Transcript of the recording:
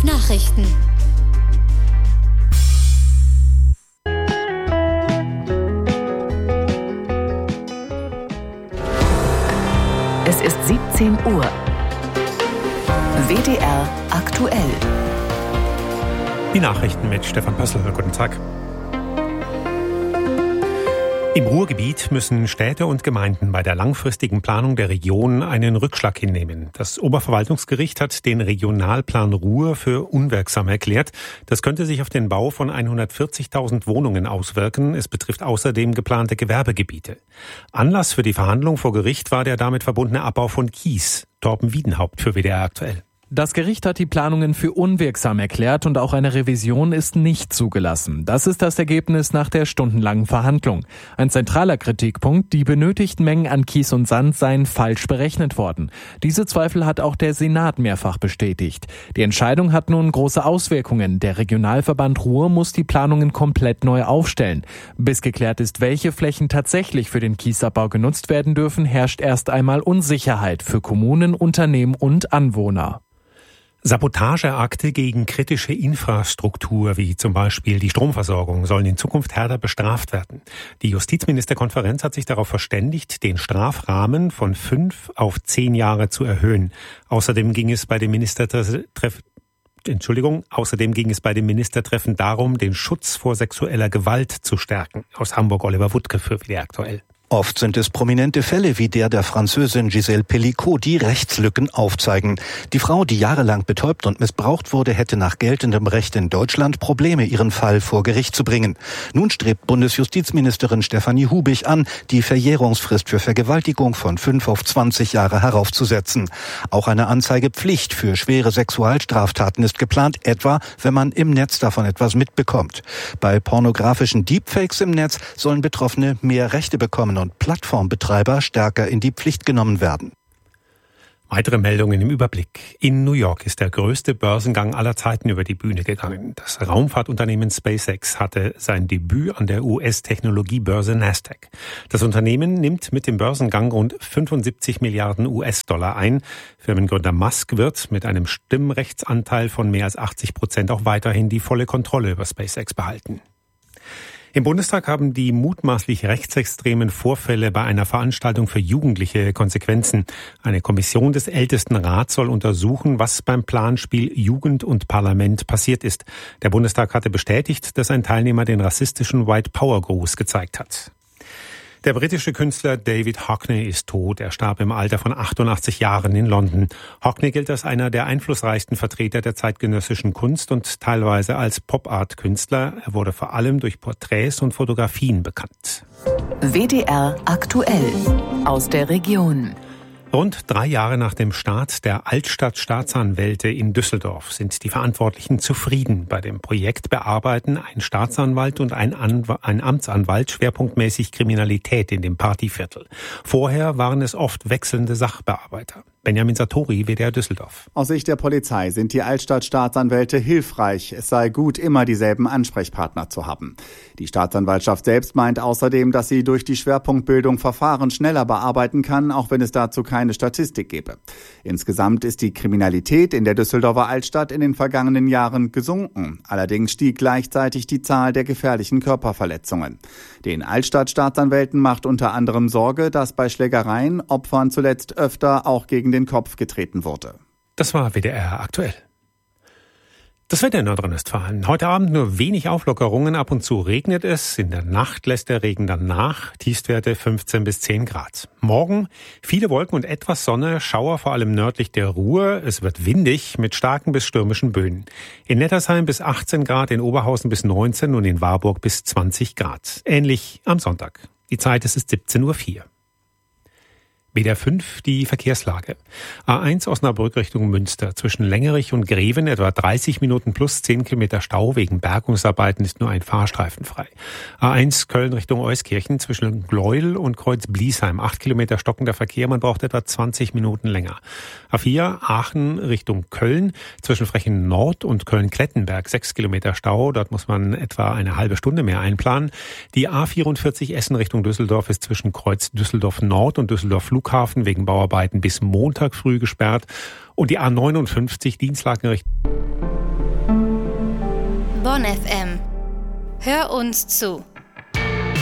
Nachrichten. Es ist 17 Uhr. WDR aktuell. Die Nachrichten mit Stefan Pössl. Guten Tag. Im Ruhrgebiet müssen Städte und Gemeinden bei der langfristigen Planung der Region einen Rückschlag hinnehmen. Das Oberverwaltungsgericht hat den Regionalplan Ruhr für unwirksam erklärt. Das könnte sich auf den Bau von 140.000 Wohnungen auswirken. Es betrifft außerdem geplante Gewerbegebiete. Anlass für die Verhandlung vor Gericht war der damit verbundene Abbau von Kies. Torben Wiedenhaupt für WDR aktuell. Das Gericht hat die Planungen für unwirksam erklärt und auch eine Revision ist nicht zugelassen. Das ist das Ergebnis nach der stundenlangen Verhandlung. Ein zentraler Kritikpunkt: die benötigten Mengen an Kies und Sand seien falsch berechnet worden. Diese Zweifel hat auch der Senat mehrfach bestätigt. Die Entscheidung hat nun große Auswirkungen. Der Regionalverband Ruhr muss die Planungen komplett neu aufstellen. Bis geklärt ist, welche Flächen tatsächlich für den Kiesabbau genutzt werden dürfen, herrscht erst einmal Unsicherheit für Kommunen, Unternehmen und Anwohner. Sabotageakte gegen kritische Infrastruktur, wie zum Beispiel die Stromversorgung, sollen in Zukunft härter bestraft werden. Die Justizministerkonferenz hat sich darauf verständigt, den Strafrahmen von 5 auf 10 Jahre zu erhöhen. Außerdem ging es bei dem Ministertreffen darum, den Schutz vor sexueller Gewalt zu stärken. Aus Hamburg Oliver Wuttke für WDR aktuell. Oft sind es prominente Fälle wie der Französin Gisèle Pelicot, die Rechtslücken aufzeigen. Die Frau, die jahrelang betäubt und missbraucht wurde, hätte nach geltendem Recht in Deutschland Probleme, ihren Fall vor Gericht zu bringen. Nun strebt Bundesjustizministerin Stefanie Hubig an, die Verjährungsfrist für Vergewaltigung von 5 auf 20 Jahre heraufzusetzen. Auch eine Anzeigepflicht für schwere Sexualstraftaten ist geplant, etwa wenn man im Netz davon etwas mitbekommt. Bei pornografischen Deepfakes im Netz sollen Betroffene mehr Rechte bekommen und Plattformbetreiber stärker in die Pflicht genommen werden. Weitere Meldungen im Überblick. In New York ist der größte Börsengang aller Zeiten über die Bühne gegangen. Das Raumfahrtunternehmen SpaceX hatte sein Debüt an der US-Technologiebörse Nasdaq. Das Unternehmen nimmt mit dem Börsengang rund 75 Milliarden US-Dollar ein. Firmengründer Musk wird mit einem Stimmrechtsanteil von mehr als 80% auch weiterhin die volle Kontrolle über SpaceX behalten. Im Bundestag haben die mutmaßlich rechtsextremen Vorfälle bei einer Veranstaltung für Jugendliche Konsequenzen. Eine Kommission des Ältestenrats soll untersuchen, was beim Planspiel Jugend und Parlament passiert ist. Der Bundestag hatte bestätigt, dass ein Teilnehmer den rassistischen White Power Gruß gezeigt hat. Der britische Künstler David Hockney ist tot. Er starb im Alter von 88 Jahren in London. Hockney gilt als einer der einflussreichsten Vertreter der zeitgenössischen Kunst und teilweise als Pop-Art-Künstler. Er wurde vor allem durch Porträts und Fotografien bekannt. WDR aktuell aus der Region. Rund 3 Jahre nach dem Start der Altstadt-Staatsanwälte in Düsseldorf sind die Verantwortlichen zufrieden. Bei dem Projekt bearbeiten ein Staatsanwalt und ein Amtsanwalt schwerpunktmäßig Kriminalität in dem Partyviertel. Vorher waren es oft wechselnde Sachbearbeiter. Benjamin Satori, WDR Düsseldorf. Aus Sicht der Polizei sind die Altstadt-Staatsanwälte hilfreich. Es sei gut, immer dieselben Ansprechpartner zu haben. Die Staatsanwaltschaft selbst meint außerdem, dass sie durch die Schwerpunktbildung Verfahren schneller bearbeiten kann, auch wenn es dazu keine Statistik gäbe. Insgesamt ist die Kriminalität in der Düsseldorfer Altstadt in den vergangenen Jahren gesunken. Allerdings stieg gleichzeitig die Zahl der gefährlichen Körperverletzungen. Den Altstadt-Staatsanwälten macht unter anderem Sorge, dass bei Schlägereien Opfern zuletzt öfter auch gegen den Kopf getreten wurde. Das war WDR aktuell. Das Wetter in Nordrhein-Westfalen. Heute Abend nur wenig Auflockerungen, ab und zu regnet es. In der Nacht lässt der Regen dann nach. Tiefstwerte 15 bis 10 Grad. Morgen viele Wolken und etwas Sonne, Schauer vor allem nördlich der Ruhr. Es wird windig mit starken bis stürmischen Böen. In Nettersheim bis 18 Grad, in Oberhausen bis 19 und in Warburg bis 20 Grad. Ähnlich am Sonntag. Die Zeit ist 17:04 Uhr. WDR 5, die Verkehrslage. A1 Osnabrück Richtung Münster. Zwischen Längerich und Greven etwa 30 Minuten plus 10 Kilometer Stau. Wegen Bergungsarbeiten ist nur ein Fahrstreifen frei. A1 Köln Richtung Euskirchen. Zwischen Gleuel und Kreuz-Bliesheim 8 Kilometer stockender Verkehr. Man braucht etwa 20 Minuten länger. A4 Aachen Richtung Köln. Zwischen Frechen Nord und Köln-Klettenberg 6 Kilometer Stau. Dort muss man etwa eine halbe Stunde mehr einplanen. Die A44 Essen Richtung Düsseldorf ist zwischen Kreuz Düsseldorf Nord und Düsseldorf Flughafen wegen Bauarbeiten bis Montag früh gesperrt und die A59 Dienstlaken Richtung Bonn FM. Hör uns zu.